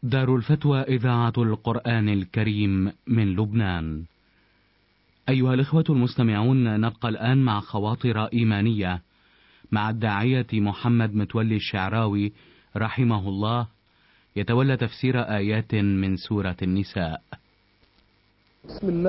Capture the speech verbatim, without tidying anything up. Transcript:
دار الفتوى إذاعة القرآن الكريم من لبنان. أيها الإخوة المستمعون، نبقى الآن مع خواطر إيمانية مع الداعية محمد متولي الشعراوي رحمه الله، يتولى تفسير آيات من سورة النساء. بسم الله